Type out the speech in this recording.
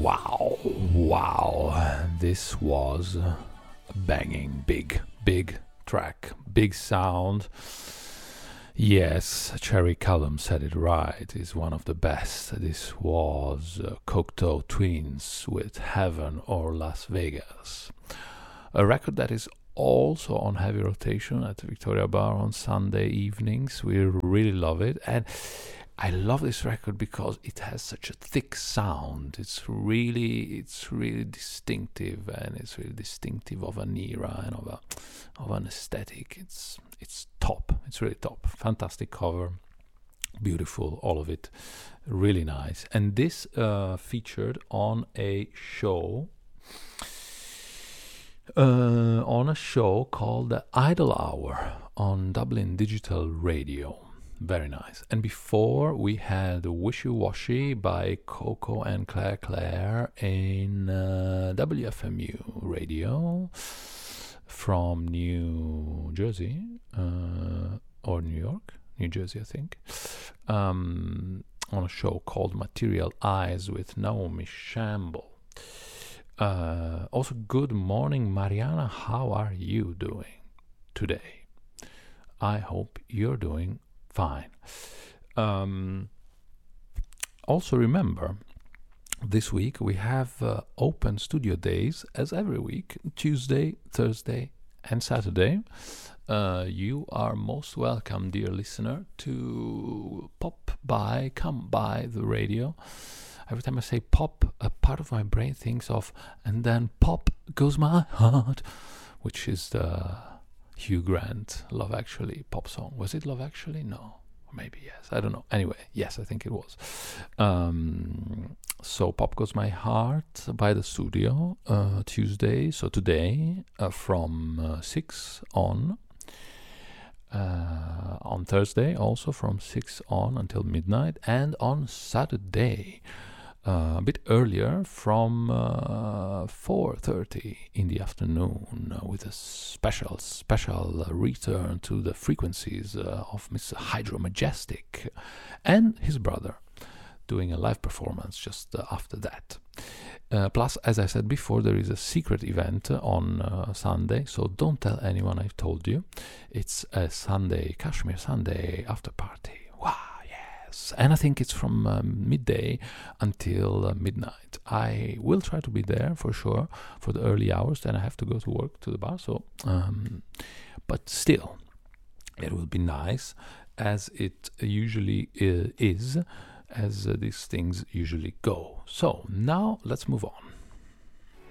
Wow. This was a banging, big track, big sound. Yes, Cherry Cullum said it right. It's one of the best. This was Cocteau Twins with Heaven or Las Vegas. A record that is also on heavy rotation at Victoria Bar on Sunday evenings. We really love it. And I love this record because it has such a thick sound. It's really distinctive, and it's really distinctive of an era and of an aesthetic. It's top. It's really top. Fantastic cover, beautiful, all of it, really nice. And this featured on a show. On a show called the Idle Hour on Dublin Digital Radio. Very nice. And before we had Wishy Washy by Coco and Claire in WFMU radio from New Jersey or New York, New Jersey, I think, on a show called Material Eyes with Naomi Shamble. Also, good morning, Mariana. How are you doing today? I hope you're doing fine. Also, remember, this week we have open studio days as every week, Tuesday, Thursday, and Saturday. You are most welcome, dear listener, to come by the radio. Every time I say pop, a part of my brain thinks of, and then pop goes my heart, which is the Hugh Grant Love Actually pop song. Was it Love Actually? No. Or maybe yes. I don't know. Anyway, yes, I think it was. So Pop Goes My Heart by the studio, Tuesday, so today, from 6 on. On Thursday also from 6 on until midnight, and on Saturday a bit earlier from 4:30 in the afternoon with a special return to the frequencies of Mr. Hydro Majestic and his brother doing a live performance just after that. Plus, as I said before, there is a secret event on Sunday, so don't tell anyone I've told you. It's a Sunday, Kashmir Sunday after party. Wow, yes. And I think it's from midday until midnight. I will try to be there for sure for the early hours, then I have to go to work to the bar, so but still, it will be nice, as it usually is, as these things usually go. So now let's move on.